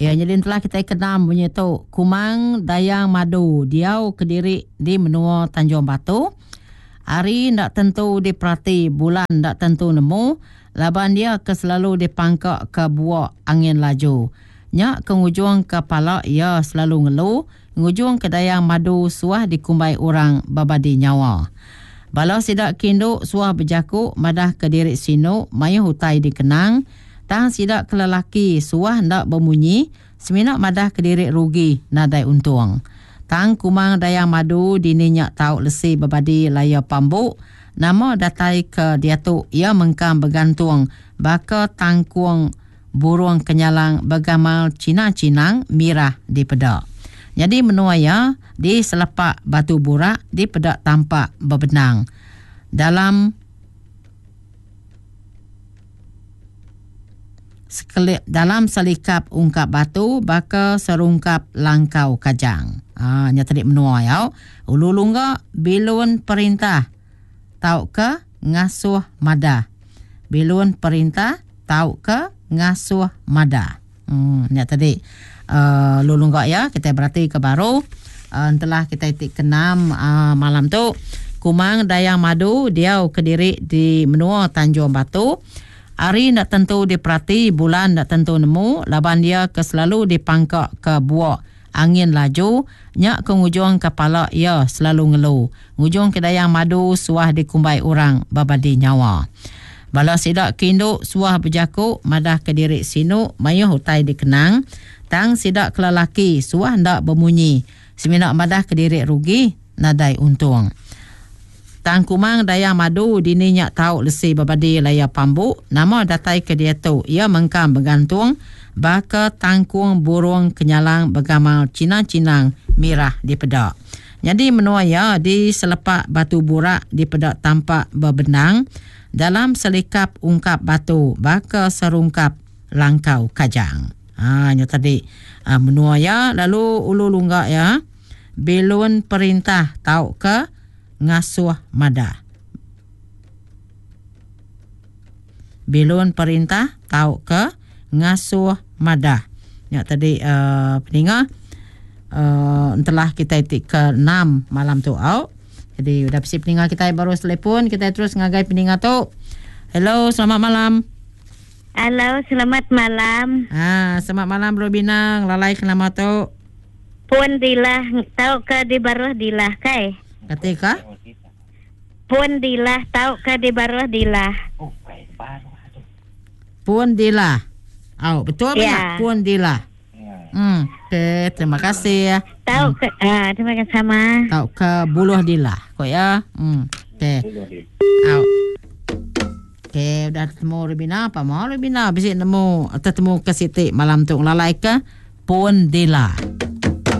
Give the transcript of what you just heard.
Ya, jadi telah kita kenal punya tu Kumang Dayang Madu. Dia Kediri di menua Tanjung Batu. Hari ndak tentu diperhati, bulan ndak tentu nemu. Laban dia ke selalu dipangkak ke buak angin laju. Nyak ke ngujung kepala ia selalu ngeluh. Ngujung ke Dayang Madu suah dikumbai orang babadi nyawa. Balau sidak kinduk suah berjakuk madah ke diri sino maya hutai dikenang. Tang sidak ke lelaki suah ndak bemunyi, seminak madah ke diri rugi nadai untung. Tang Kumang Dayang Madu dininyak tau lesi babadi laya pambuk, nama datai ke dia tu ia mengkam bergantung baka tangkuang burung kenyalang begamal Cina-Cinang mirah di pedak. Jadi menuaya di selepak batu burak di pedak tampak berbenang. Dalam selikap ungkap batu baka serungkap langkau kajang. Nya tadi menua ya. Ulu lungga bilun perintah tau ke ngasuh mada. Bilun perintah tau ke ngasuh mada. Nya tadi lulunggak ya, kita berarti ke baru telah kita itik kenam malam tu Kumang Dayang Madu dia Kediri di menua Tanjung Batu. Hari nak tentu diperhati, bulan nak tentu nemu, laban dia ke selalu dipangkak ke buak angin laju, nyak ke ngujung kepala ia selalu ngeluh. Ngujung ke Dayang Madu suah dikumbai orang babadi nyawa. Bala sidak kinduk suah berjakuk madah ke diri sinu mayuh hutai dikenang. Tang sidak ke lelaki suah ndak bermunyi, seminak madah ke diri rugi nadai untung. Tang Kumang Dayang Madu dininyak tau lesi babadi laya pambuk, nama datai ke dia tu ia mengkam bergantung baka tangkuang burung kenyalang begamal Cina-Cinang mirah di pedak. Jadi menuaya di selepak batu burak di pedak tampak berbenang. Dalam selikap ungkap batu baka serungkap langkau kajang. Nya tadi menuaya. Lalu ulu lunggak ya, bilun perintah tau ke ngasuh mada. Bilun perintah tau ke ngasuh mada. Ya tadi peninga telah kita itik ke 6 malam tu au. Jadi udah pasti peninga kita baru telepon, kita terus ngagai peninga tu. Hello, selamat malam. Halo, selamat malam. Selamat malam Bro Binang. Lalai kenama tu? Puan dilah tau ke di baruh dilah kai? Ketika? Puan dilah tau ke di baruh dilah. Puan dilah. Betul ya. Benar Puan dilah. Okay, terima kasih ya. Tahu ke terima kasih sama. Tahu ke buluh dilah kok ya. Okay. Okay, udah ketemu Rubina apa mau Rubina bisa nemu ketemu ke Siti malam tu lalai ke Puan dilah.